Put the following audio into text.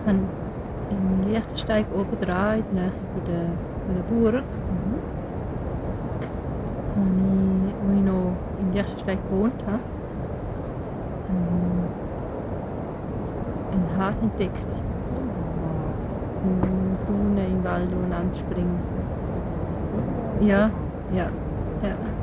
habe im Liechtensteig oben dran, in der Nähe von der Burg, wo ich noch in Liechtensteig gewohnt habe, einen Hase entdeckt. Brunnen im Wald umeinander springen. Ja, ja, ja.